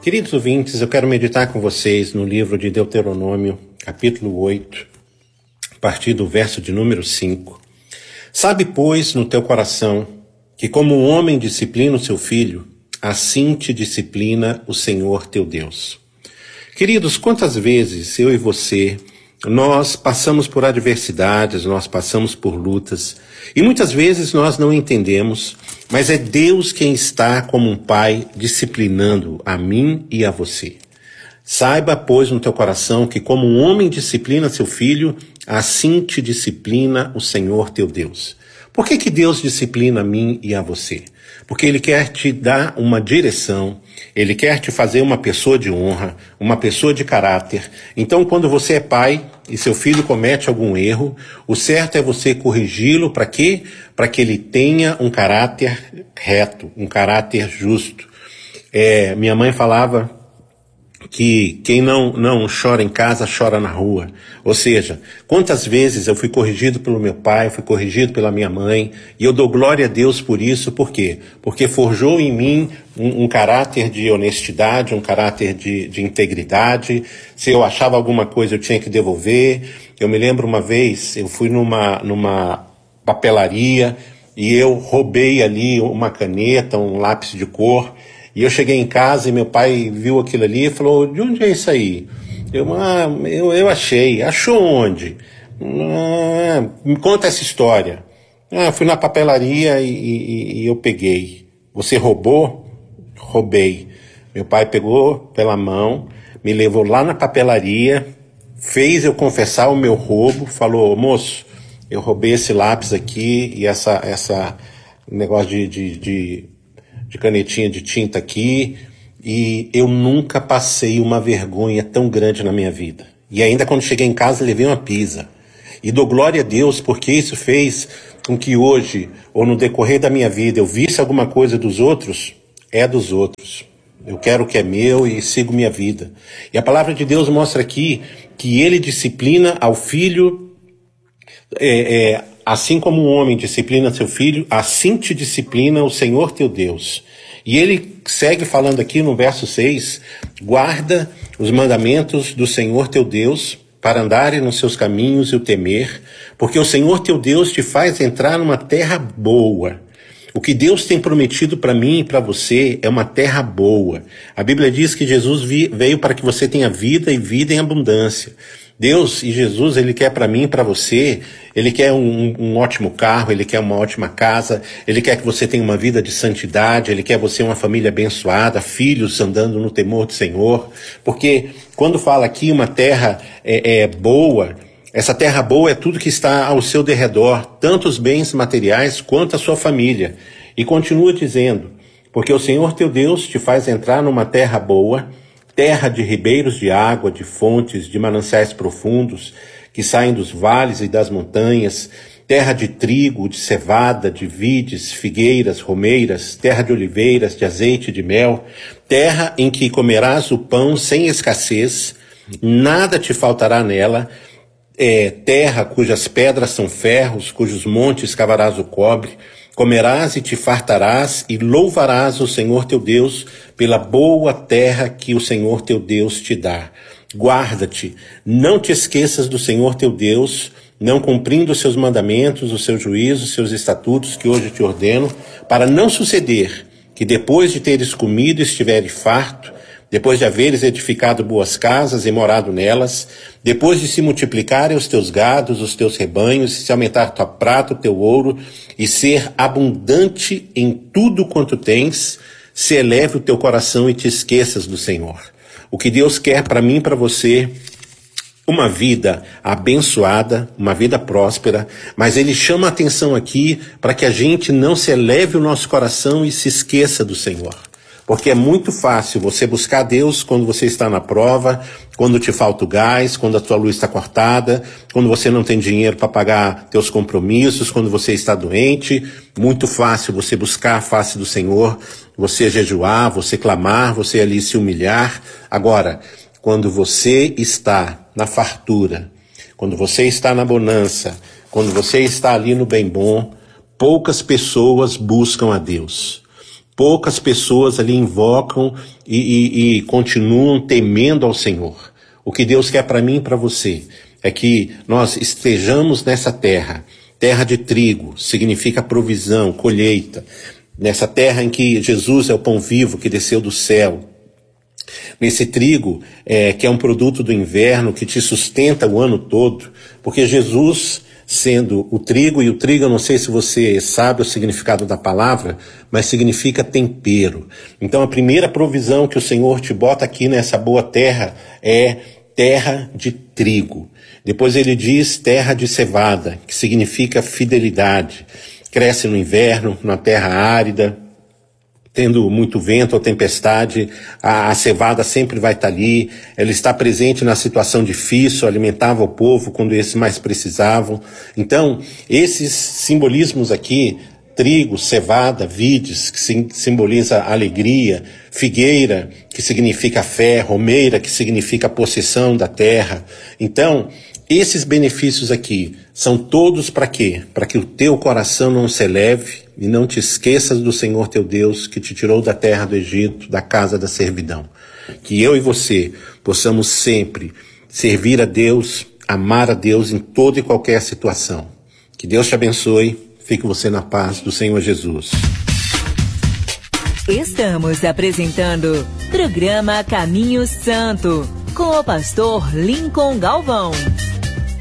Queridos ouvintes, eu quero meditar com vocês no livro de Deuteronômio, capítulo 8, a partir do verso de número 5. Sabe, pois, no teu coração, que como um homem disciplina o seu filho, assim te disciplina o Senhor teu Deus. Queridos, quantas vezes eu e você, nós passamos por adversidades, nós passamos por lutas, e muitas vezes nós não entendemos, mas é Deus quem está como um pai disciplinando a mim e a você. Saiba, pois, no teu coração que como um homem disciplina seu filho, assim te disciplina o Senhor teu Deus. Por que Deus disciplina a mim e a você? Porque Ele quer te dar uma direção, Ele quer te fazer uma pessoa de honra, uma pessoa de caráter. Então, quando você é pai e seu filho comete algum erro, o certo é você corrigi-lo para quê? Para que ele tenha um caráter reto, um caráter justo. Minha mãe falava que quem não chora em casa, chora na rua. Ou seja, quantas vezes eu fui corrigido pelo meu pai, fui corrigido pela minha mãe, e eu dou glória a Deus por isso. Por quê? Porque forjou em mim um caráter de honestidade, um caráter de integridade. Se eu achava alguma coisa, eu tinha que devolver. Eu me lembro uma vez, eu fui numa papelaria, e eu roubei ali uma caneta, um lápis de cor. E eu cheguei em casa e meu pai viu aquilo ali e falou: de onde é isso aí? Eu achei. Achou onde? Me conta essa história. Fui na papelaria e eu peguei. Você roubou? Roubei. Meu pai pegou pela mão, me levou lá na papelaria, fez eu confessar o meu roubo, falou: moço, eu roubei esse lápis aqui e essa negócio de canetinha de tinta aqui, e eu nunca passei uma vergonha tão grande na minha vida. E ainda quando cheguei em casa, levei uma pisa. E dou glória a Deus, porque isso fez com que hoje, ou no decorrer da minha vida, eu visse alguma coisa dos outros, é dos outros. Eu quero o que é meu e sigo minha vida. E a palavra de Deus mostra aqui que Ele disciplina ao filho, assim como um homem disciplina seu filho, assim te disciplina o Senhor teu Deus. E ele segue falando aqui no verso 6, guarda os mandamentos do Senhor teu Deus, para andarem nos seus caminhos e o temer, porque o Senhor teu Deus te faz entrar numa terra boa. O que Deus tem prometido para mim e para você é uma terra boa. A Bíblia diz que Jesus veio para que você tenha vida e vida em abundância. Deus e Jesus, Ele quer para mim e para você, Ele quer um ótimo carro, Ele quer uma ótima casa, Ele quer que você tenha uma vida de santidade, Ele quer você uma família abençoada, filhos andando no temor do Senhor, porque quando fala aqui uma terra boa, essa terra boa é tudo que está ao seu derredor, tanto os bens materiais quanto a sua família. E continua dizendo, porque o Senhor teu Deus te faz entrar numa terra boa, terra de ribeiros de água, de fontes, de mananciais profundos, que saem dos vales e das montanhas, terra de trigo, de cevada, de vides, figueiras, romeiras, terra de oliveiras, de azeite e de mel, terra em que comerás o pão sem escassez, nada te faltará nela, terra cujas pedras são ferros, cujos montes cavarás o cobre, comerás e te fartarás e louvarás o Senhor teu Deus pela boa terra que o Senhor teu Deus te dá. Guarda-te, não te esqueças do Senhor teu Deus, não cumprindo os seus mandamentos, os seus juízos, os seus estatutos que hoje te ordeno, para não suceder que depois de teres comido e estiveres farto, depois de haveres edificado boas casas e morado nelas, depois de se multiplicarem os teus gados, os teus rebanhos, se aumentar tua prata, o teu ouro, e ser abundante em tudo quanto tens, se eleve o teu coração e te esqueças do Senhor. O que Deus quer para mim e para você, uma vida abençoada, uma vida próspera, mas Ele chama a atenção aqui para que a gente não se eleve o nosso coração e se esqueça do Senhor. Porque é muito fácil você buscar Deus quando você está na prova, quando te falta o gás, quando a tua luz está cortada, quando você não tem dinheiro para pagar teus compromissos, quando você está doente. Muito fácil você buscar a face do Senhor, você jejuar, você clamar, você ali se humilhar. Agora, quando você está na fartura, quando você está na bonança, quando você está ali no bem bom, poucas pessoas buscam a Deus. poucas pessoas ali invocam e continuam temendo ao Senhor. O que Deus quer para mim e para você é que nós estejamos nessa terra, terra de trigo, significa provisão, colheita, nessa terra em que Jesus é o pão vivo que desceu do céu, nesse trigo que é um produto do inverno, que te sustenta o ano todo, porque Jesus, sendo o trigo, e o trigo, eu não sei se você sabe o significado da palavra, mas significa tempero. Então a primeira provisão que o Senhor te bota aqui nessa boa terra é terra de trigo. Depois ele diz terra de cevada, que significa fidelidade. Cresce no inverno, na terra árida, tendo muito vento ou tempestade, a cevada sempre vai estar ali, ela está presente na situação difícil, alimentava o povo quando esses mais precisavam. Então, esses simbolismos aqui, trigo, cevada, vides, que simboliza alegria, figueira, que significa fé, romeira, que significa possessão da terra. Então, esses benefícios aqui são todos para quê? Para que o teu coração não se eleve e não te esqueças do Senhor teu Deus que te tirou da terra do Egito, da casa da servidão. Que eu e você possamos sempre servir a Deus, amar a Deus em toda e qualquer situação. Que Deus te abençoe. Fique você na paz do Senhor Jesus. Estamos apresentando programa Caminho Santo com o pastor Lincoln Galvão.